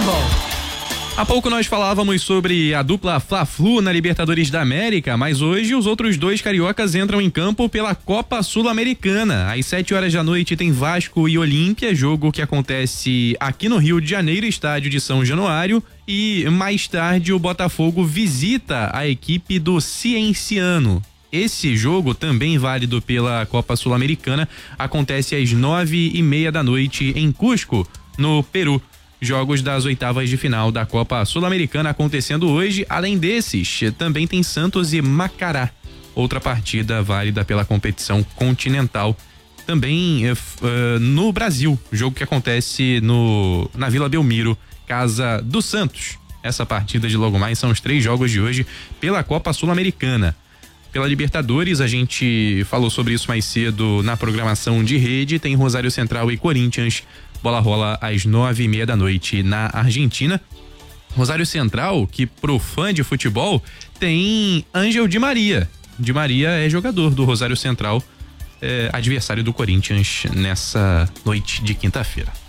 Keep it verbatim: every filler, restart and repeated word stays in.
futebol. Há pouco nós falávamos sobre a dupla Fla-Flu na Libertadores da América, mas hoje os outros dois cariocas entram em campo pela Copa Sul-Americana. Às sete horas da noite tem Vasco e Olímpia, jogo que acontece aqui no Rio de Janeiro, estádio de São Januário, e mais tarde o Botafogo visita a equipe do Cienciano. Esse jogo, também válido pela Copa Sul-Americana, acontece às nove e meia da noite em Cusco, no Peru. Jogos das oitavas de final da Copa Sul-Americana acontecendo hoje. Além desses, também tem Santos e Macará, outra partida válida pela competição continental. Também uh, no Brasil, jogo que acontece no, na Vila Belmiro, casa do Santos. Essa partida de logo mais são os três jogos de hoje pela Copa Sul-Americana. Pela Libertadores, a gente falou sobre isso mais cedo na programação de rede. Tem Rosário Central e Corinthians. Bola rola às nove e meia da noite na Argentina. Rosário Central, que pro fã de futebol, tem Ângel Di Maria. Di Maria é jogador do Rosário Central, é, adversário do Corinthians nessa noite de quinta-feira.